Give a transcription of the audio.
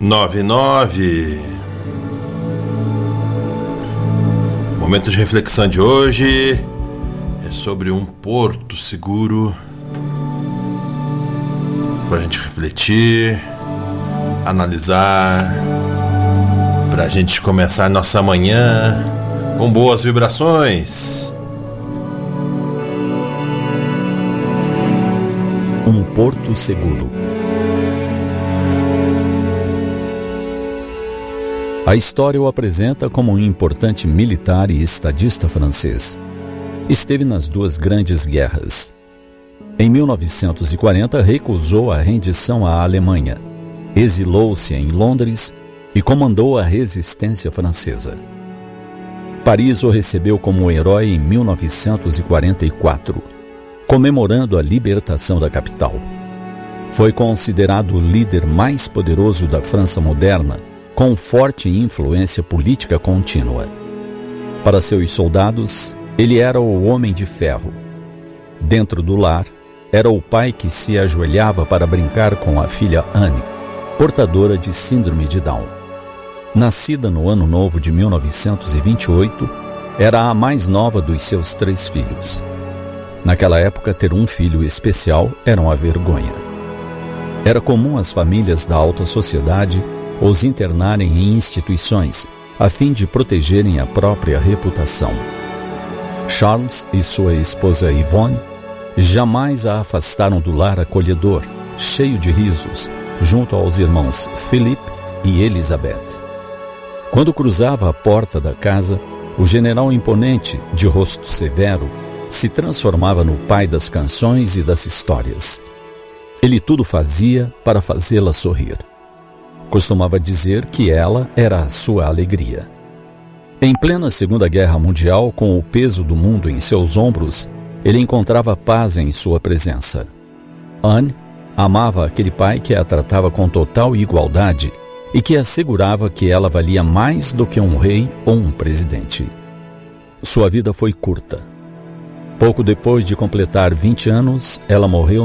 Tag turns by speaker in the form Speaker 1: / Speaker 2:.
Speaker 1: 99. O momento de reflexão de hoje é sobre um porto seguro para a gente refletir, analisar, para a gente começar nossa manhã com boas vibrações.
Speaker 2: Um porto seguro. A história o apresenta como um importante militar e estadista francês. Esteve nas duas grandes guerras. Em 1940, recusou a rendição à Alemanha, exilou-se em Londres e comandou a resistência francesa. Paris o recebeu como herói em 1944, comemorando a libertação da capital. Foi considerado o líder mais poderoso da França moderna, com forte influência política contínua. Para seus soldados, ele era o homem de ferro. Dentro do lar, era o pai que se ajoelhava para brincar com a filha Anne, portadora de síndrome de Down. Nascida no ano novo de 1928, era a mais nova dos seus 3 filhos. Naquela época, ter um filho especial era uma vergonha. Era comum as famílias da alta sociedade os internarem em instituições, a fim de protegerem a própria reputação. Charles e sua esposa Yvonne jamais a afastaram do lar acolhedor, cheio de risos, junto aos irmãos Philippe e Elizabeth. Quando cruzava a porta da casa, o general imponente, de rosto severo, se transformava no pai das canções e das histórias. Ele tudo fazia para fazê-la sorrir. Costumava dizer que ela era a sua alegria. Em plena Segunda Guerra Mundial, com o peso do mundo em seus ombros, ele encontrava paz em sua presença. Anne amava aquele pai que a tratava com total igualdade e que assegurava que ela valia mais do que um rei ou um presidente. Sua vida foi curta. Pouco depois de completar 20 anos, ela morreu